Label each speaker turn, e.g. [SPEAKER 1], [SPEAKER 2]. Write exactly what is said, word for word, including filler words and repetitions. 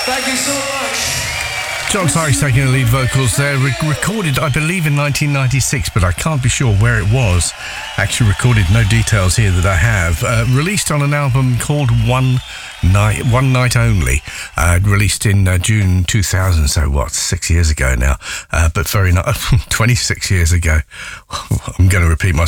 [SPEAKER 1] Thank you so much.
[SPEAKER 2] John Sykes taking the lead vocals there, Re- recorded, I believe, in nineteen ninety-six, but I can't be sure where it was. Actually recorded, no details here that I have. Uh, released on an album called One Night, One Night Only, uh, released in uh, June two thousand, so what, six years ago now, uh, but very not, twenty-six years ago. I'm going to repeat myself.